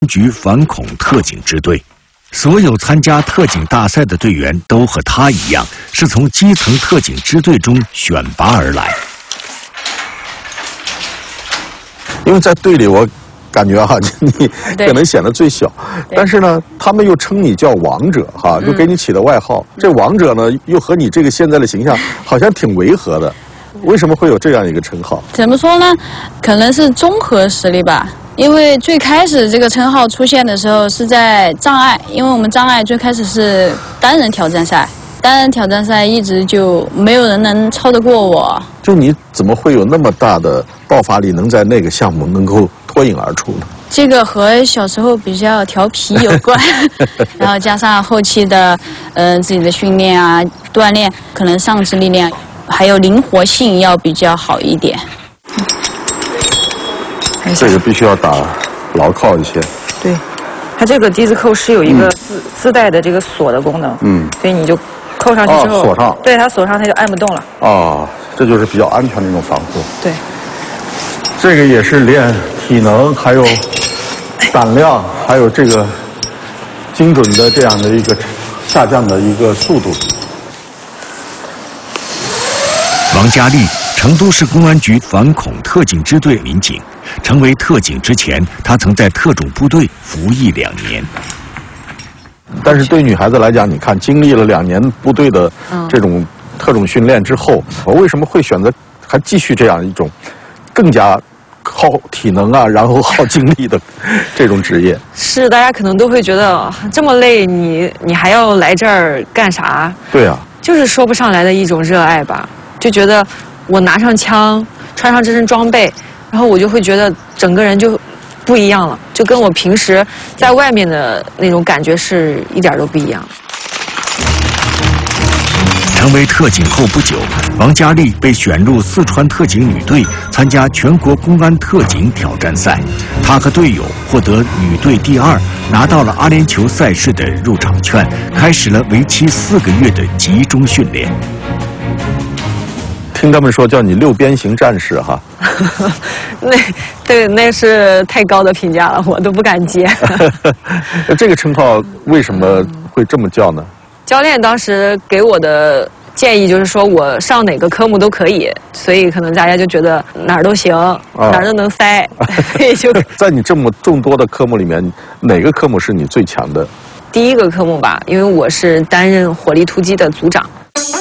局反恐特警支队。所有参加特警大赛的队员都和他一样，是从基层特警支队中选拔而来。 因为在队里，我感觉哈，你可能显得最小，但是呢，他们又称你叫王者哈，就给你起的外号。这王者呢，又和你这个现在的形象好像挺违和的。为什么会有这样一个称号？ 怎么说呢？可能是综合实力吧。因为最开始这个称号出现的时候是在障碍，因为我们障碍最开始是单人挑战赛，单人挑战赛一直就没有人能超得过我。 就你怎么会有那么大的爆发力，能在那个项目能够脱颖而出呢？ 这个和小时候比较调皮有关，然后加上后期的自己的训练啊、锻炼，可能上肢力量还有灵活性要比较好一点。 这个必须要打牢靠一些。 对，它这个低子扣是有一个自带的这个锁的功能。所以你就扣上去之后， 锁上， 对，它锁上它就按不动了。 哦，这就是比较安全的一种防护。 对， 这个也是练体能，还有胆量，还有这个精准的这样的一个下降的一个速度。 王佳丽，成都市公安局反恐特警支队民警。成为特警之前，他曾在特种部队服役2年。 但是对女孩子来讲，你看经历了2年部队的这种特种训练之后，我为什么会选择还继续这样一种更加耗体能啊，然后耗精力的这种职业？ 是大家可能都会觉得这么累，你还要来这儿干啥？ 对啊， 就是说不上来的一种热爱吧，就觉得我拿上枪，穿上这身装备。然后我就会觉得整个人就不一样了，就跟我平时在外面的那种感觉是一点都不一样。 成为特警后不久，王佳丽被选入四川特警女队参加全国公安特警挑战赛。她和队友获得女队第2，拿到了阿联酋赛事的入场券，开始了为期4个月的集中训练。 听他们说叫你6边形战士哈， 那是太高的评价了，我都不敢接。 这个称号为什么会这么叫呢？ 教练当时给我的建议就是说我上哪个科目都可以，所以可能大家就觉得哪儿都行，哪儿都能塞，所以就在你这么众多的科目里面，哪个科目是你最强的？ 第一个科目吧，因为我是担任火力突击的组长。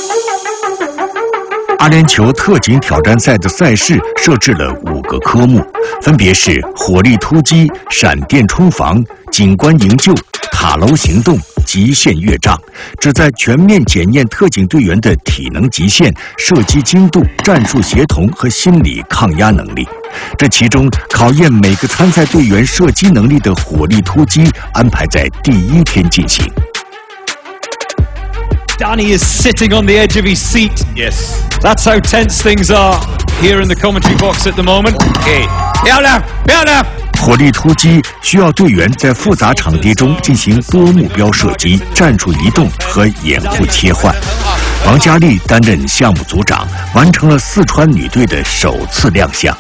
阿联酋特警挑战赛的赛事设置了5个科目，分别是火力突击、闪电冲防、警官营救、塔楼行动、极限越障，旨在全面检验特警队员的体能极限、射击精度、战术协同和心理抗压能力。这其中考验每个参赛队员射击能力的火力突击安排在第1天进行。 Danny is sitting on the edge of his seat. Yes. That's how tense things are here in the commentary box at the moment. Okay. 漂亮，漂亮。 火力突击需要队员在复杂场地中进行多目标射击、战术移动和掩护切换。王佳丽担任项目组长，完成了四川女队的首次亮相。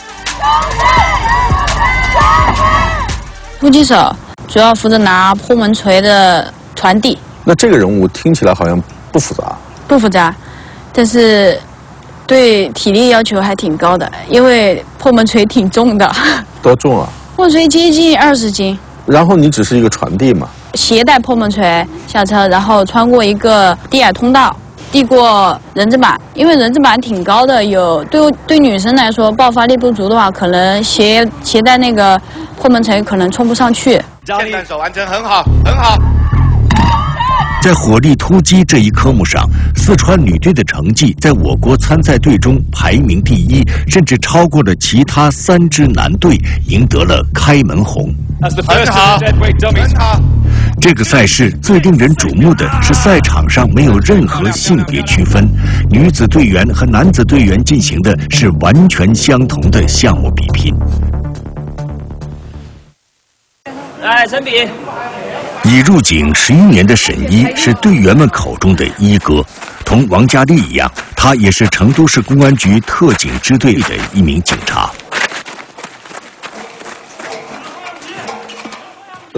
突击手主要负责拿破门锤的传递。 那这个人物听起来好像不复杂， 不复杂，但是对体力要求还挺高的，因为破门锤挺重的。 多重啊？ 破门锤接近20斤。 然后你只是一个传递嘛？ 携带破门锤下车，然后穿过一个低矮通道，递过人字板，因为人字板挺高的，有对女生来说爆发力不足的话，可能携带那个破门锤可能冲不上去。 霰弹手完成，很好，很好。 在火力突击这一科目上，四川女队的成绩在我国参赛队中排名第1，甚至超过了其他3支男队，赢得了开门红。 很好，很好。 这个赛事最令人瞩目的是赛场上没有任何性别区分，女子队员和男子队员进行的是完全相同的项目比拼。 来，陈比。 已入警11年的沈一是队员们口中的一哥，同王佳丽一样，他也是成都市公安局特警支队的一名警察。